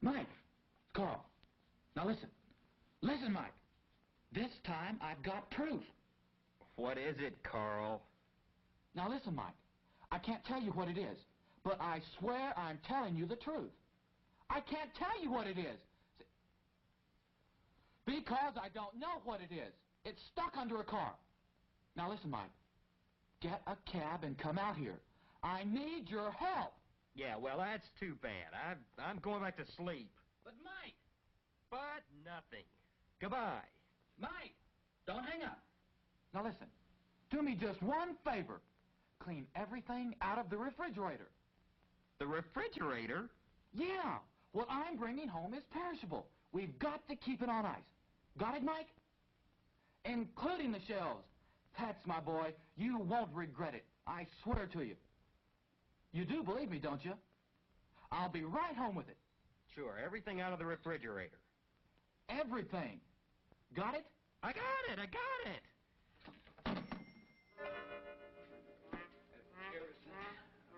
Mike, Carl, now listen. Listen, Mike. This time I've got proof. What is it, Carl? Now listen, Mike. I can't tell you what it is, but I swear I'm telling you the truth. I can't tell you what it is. Because I don't know what it is. It's stuck under a car. Now listen, Mike. Get a cab and come out here. I need your help. Yeah, well, that's too bad. I'm going back to sleep. But Mike! But nothing. Goodbye. Mike! Don't hang up. Now listen. Do me just one favor. Clean everything out of the refrigerator. The refrigerator? Yeah. What I'm bringing home is perishable. We've got to keep it on ice. Got it, Mike? Including the shelves. That's my boy. You won't regret it. I swear to you. You do believe me, don't you? I'll be right home with it. Sure, everything out of the refrigerator. Everything. Got it? I got it!